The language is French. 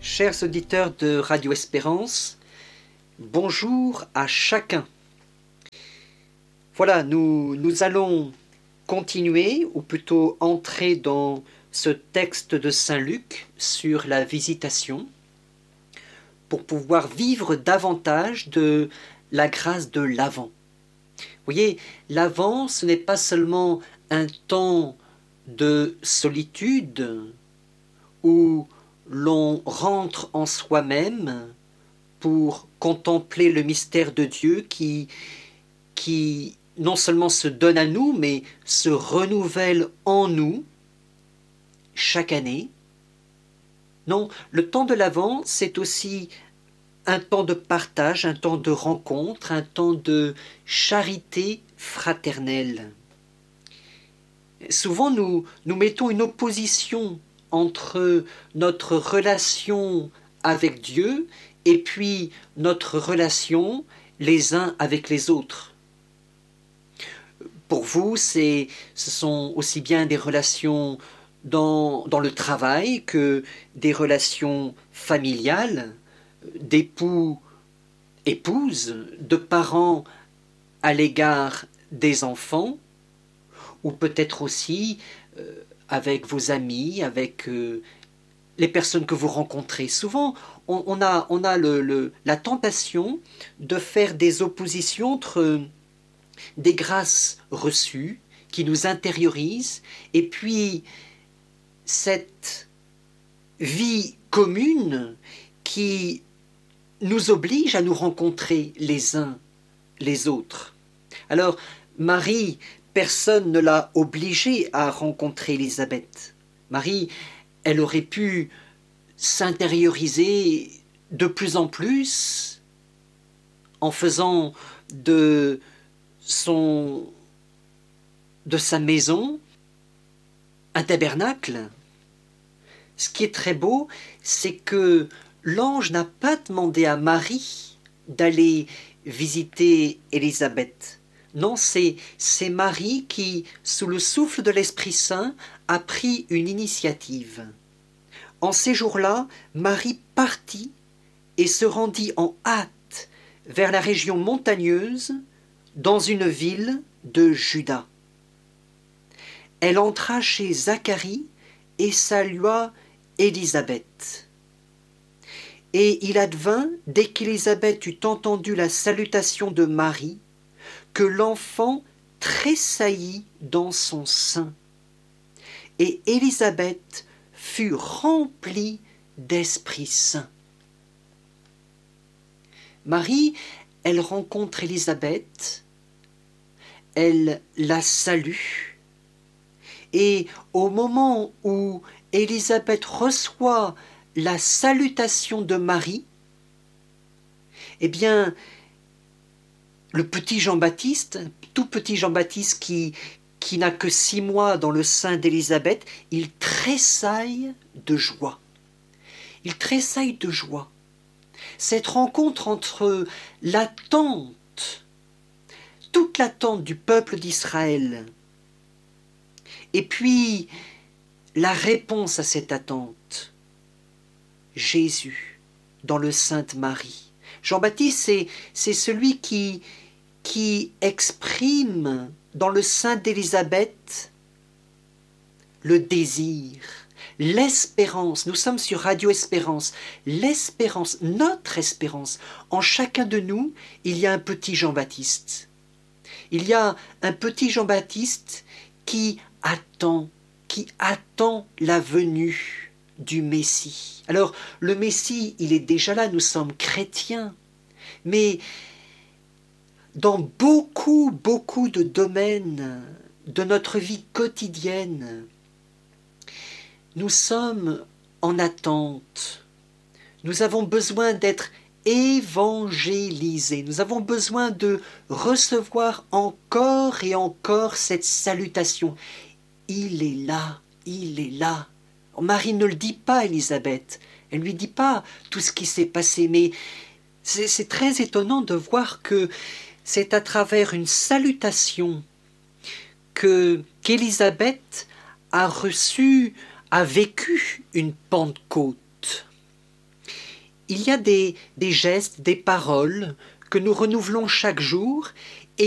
Chers auditeurs de Radio Espérance, bonjour à chacun. Voilà, nous allons continuer, ou plutôt entrer dans ce texte de Saint Luc sur la visitation, pour pouvoir vivre davantage de la grâce de l'Avent. Vous voyez, l'Avent, ce n'est pas seulement un temps de solitude où l'on rentre en soi-même pour contempler le mystère de Dieu qui non seulement se donne à nous, mais se renouvelle en nous chaque année. Non, le temps de l'Avent, c'est aussi un temps de partage, un temps de rencontre, un temps de charité fraternelle. Souvent, nous mettons une opposition entre notre relation avec Dieu et puis notre relation les uns avec les autres. Pour vous, ce sont aussi bien des relations dans le travail que des relations familiales, d'époux, épouses, de parents à l'égard des enfants, ou peut-être aussi avec vos amis, avec les personnes que vous rencontrez. Souvent, on a la tentation de faire des oppositions entre des grâces reçues qui nous intériorisent et puis cette vie commune qui nous oblige à nous rencontrer les uns les autres. Alors, Marie, personne ne l'a obligée à rencontrer Élisabeth. Marie, elle aurait pu s'intérioriser de plus en plus en faisant de sa maison un tabernacle. Ce qui est très beau, c'est que l'ange n'a pas demandé à Marie d'aller visiter Élisabeth. Non, c'est Marie qui, sous le souffle de l'Esprit Saint, a pris une initiative. En ces jours-là, Marie partit et se rendit en hâte vers la région montagneuse, dans une ville de Juda. Elle entra chez Zacharie et salua Élisabeth. Et il advint, dès qu'Élisabeth eut entendu la salutation de Marie, que l'enfant tressaillit dans son sein. Et Élisabeth fut remplie d'Esprit Saint. Marie, elle rencontre Élisabeth, elle la salue, et au moment où Élisabeth reçoit la salutation de Marie, eh bien, le petit Jean-Baptiste, tout petit Jean-Baptiste qui n'a que 6 mois dans le sein d'Élisabeth, il tressaille de joie. Il tressaille de joie. Cette rencontre entre l'attente, toute l'attente du peuple d'Israël, et puis la réponse à cette attente, Jésus dans le sein de Marie. Jean-Baptiste, c'est celui qui exprime dans le sein d'Élisabeth le désir, l'espérance. Nous sommes sur Radio Espérance. L'espérance, notre espérance. En chacun de nous, il y a un petit Jean-Baptiste. Il y a un petit Jean-Baptiste qui attend la venue du Messie. Alors, le Messie, il est déjà là, nous sommes chrétiens. Mais dans beaucoup de domaines de notre vie quotidienne, nous sommes en attente. Nous avons besoin d'être évangélisés. Nous avons besoin de recevoir encore et encore cette salutation. Il est là, il est là. Marie ne le dit pas à Élisabeth. Elle ne lui dit pas tout ce qui s'est passé, mais c'est très étonnant de voir que c'est à travers une salutation qu'Élisabeth a vécu une Pentecôte. il y a des gestes, des paroles que nous renouvelons chaque jour